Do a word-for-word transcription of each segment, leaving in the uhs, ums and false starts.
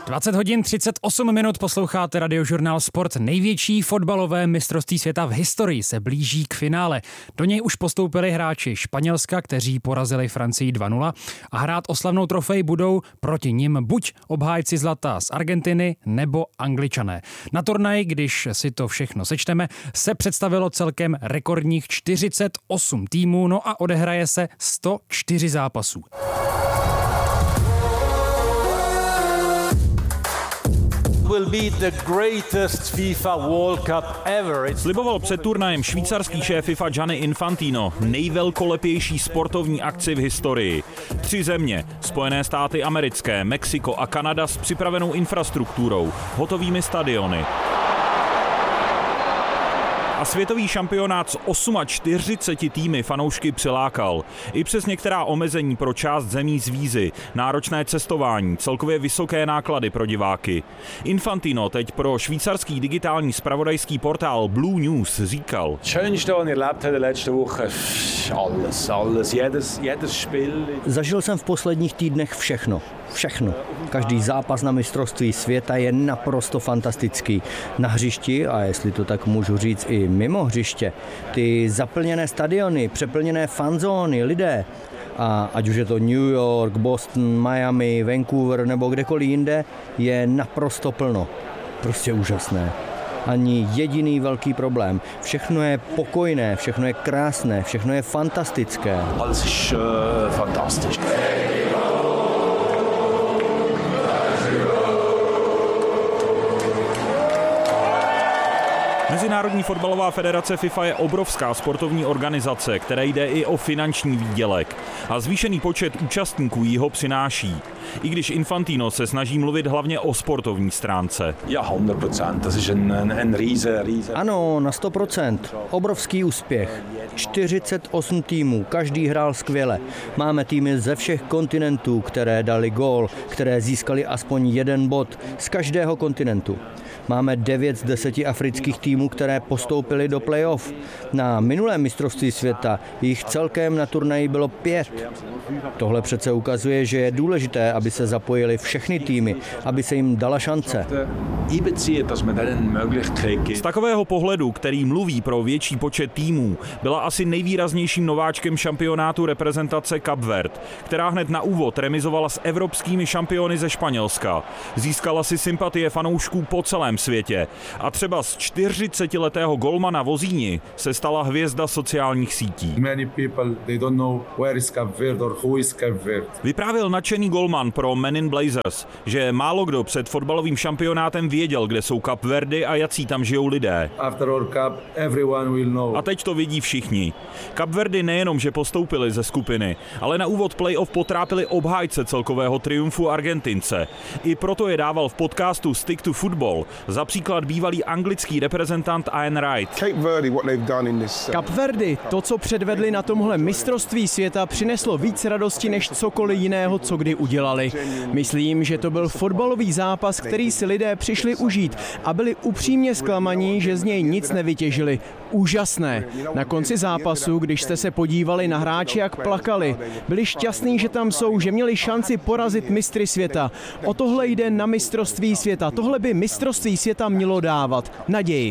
dvacet hodin třicet osm minut posloucháte Radiožurnál Sport. Největší fotbalové mistrovství světa v historii se blíží k finále. Do něj už postoupili hráči Španělska, kteří porazili Francii dva nula a hrát o slavnou trofej budou proti nim buď obhájci zlata z Argentiny nebo Angličané. Na turnaji, když si to všechno sečteme, se představilo celkem rekordních čtyřicet osm týmů, no a odehraje se sto čtyři zápasů. Will be the greatest FIFA World Cup ever. Sliboval před turnajem švýcarský šéf FIFA Gianni Infantino nejvelkolepější sportovní akci v historii. Tři země, Spojené státy americké, Mexiko a Kanada s připravenou infrastrukturou, hotovými stadiony. A světový šampionát s čtyřiceti osmi týmy fanoušky přilákal. I přes některá omezení pro část zemí z vízy, náročné cestování, celkově vysoké náklady pro diváky. Infantino teď pro švýcarský digitální zpravodajský portál Blue News říkal: Zažil jsem v posledních týdnech všechno. Všechno. Každý zápas na mistrovství světa je naprosto fantastický. Na hřišti, a jestli to tak můžu říct i mimo hřiště, ty zaplněné stadiony, přeplněné fanzóny, lidé, a ať už je to New York, Boston, Miami, Vancouver nebo kdekoliv jinde, je naprosto plno. Prostě úžasné. Ani jediný velký problém. Všechno je pokojné, všechno je krásné, všechno je fantastické. Alles ist uh, fantastisch. Mezinárodní fotbalová federace FIFA je obrovská sportovní organizace, které jde i o finanční výdělek. A zvýšený počet účastníků jí ho přináší. I když Infantino se snaží mluvit hlavně o sportovní stránce. Ja, hundert Prozent. Das ist ein, ein, ein riesen, riesen... Ano, na sto procent. Obrovský úspěch. čtyřicet osm týmů, každý hrál skvěle. Máme týmy ze všech kontinentů, které dali gól, které získali aspoň jeden bod z každého kontinentu. Máme devět z deseti afrických týmů, které postoupily do playoff. Na minulém mistrovství světa jich celkem na turnaji bylo pět. Tohle přece ukazuje, že je důležité, aby se zapojili všechny týmy, aby se jim dala šance. Z takového pohledu, který mluví pro větší počet týmů, byla asi nejvýraznějším nováčkem šampionátu reprezentace Kapverd, která hned na úvod remizovala s evropskými šampiony ze Španělska. Získala si sympatie fanoušků po celém světě a třeba z čtyřicetiletého golmana Vozíni se stala hvězda sociálních sítí. Vyprávěl nadšený golman pro Men in Blazers, že málo kdo před fotbalovým šampionátem věděl, kde jsou Kapverdy a jací tam žijou lidé. A teď to vidí všichni. Kapverdy nejenom, že postoupili ze skupiny, ale na úvod playoff potrápili obhájce celkového triumfu Argentince. I proto je dával v podcastu Stick to Football za příklad bývalý anglický reprezentant Ian Wright. Kapverdy, to, co předvedli na tomhle mistrovství světa, přineslo víc radosti než cokoliv jiného, co kdy udělali. Myslím, že to byl fotbalový zápas, který si lidé přišli užít a byli upřímně zklamaní, že z něj nic nevytěžili. Úžasné. Na konci zápasu, když jste se podívali na hráče, jak plakali, byli šťastní, že tam jsou, že měli šanci porazit mistry světa. O tohle jde na mistrovství světa. Tohle by mistrovství světa mělo dávat. Naději.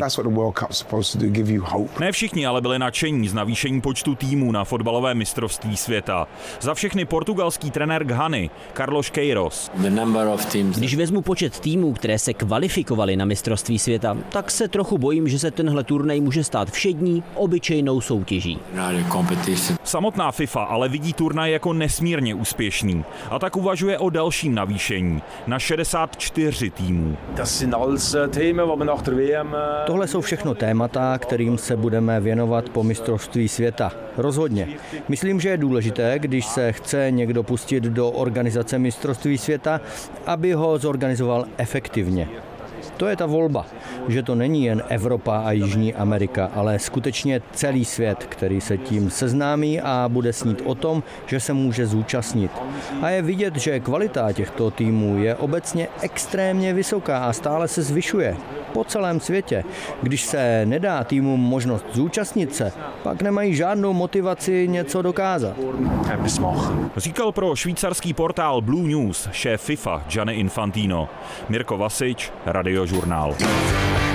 Ne všichni ale byli nadšení z navýšení počtu týmů na fotbalové mistrovství světa. Za všechny portugalský trenér Ghany, Carlos Queiroz. Když vezmu počet týmů, které se kvalifikovaly na mistrovství světa, tak se trochu bojím, že se tenhle turnaj může stát všední, obyčejnou soutěží. Samotná FIFA ale vidí turnaj jako nesmírně úspěšný a tak uvažuje o dalším navýšení na šedesát čtyři týmů. Tohle jsou všechno témata, kterým se budeme věnovat po mistrovství světa. Rozhodně. Myslím, že je důležité, když se chce někdo pustit do organizace mistrovství světa, aby ho zorganizoval efektivně. To je ta volba, že to není jen Evropa a Jižní Amerika, ale skutečně celý svět, který se tím seznámí a bude snít o tom, že se může zúčastnit. A je vidět, že kvalita těchto týmů je obecně extrémně vysoká a stále se zvyšuje po celém světě. Když se nedá týmům možnost zúčastnit se, pak nemají žádnou motivaci něco dokázat. Říkal pro švýcarský portál Blue News šéf FIFA Gianni Infantino. Mirko Vasič, Radiožurnál.